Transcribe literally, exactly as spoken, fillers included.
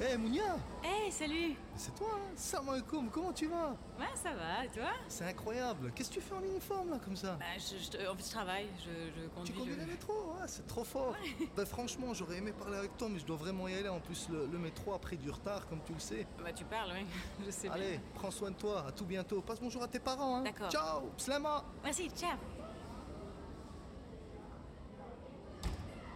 Hé, Mounia! Hey, salut. C'est toi, hein? Salam alaikum, comment tu vas? Ouais, ça va, et toi? C'est incroyable. Qu'est-ce que tu fais en uniforme, là, comme ça? Bah, je, je- en fait, je travaille, je, je conduis. Tu conduis je- le métro? Ouais, c'est trop fort. Bah, franchement, j'aurais aimé parler avec toi, mais je dois vraiment y aller. En plus, le, le métro a pris du retard, comme tu le sais. Bah, tu parles, oui, je sais Allez, bien. prends soin de toi. À tout bientôt. Passe bonjour à tes parents, hein. D'accord. Ciao, Slama. Merci, ciao.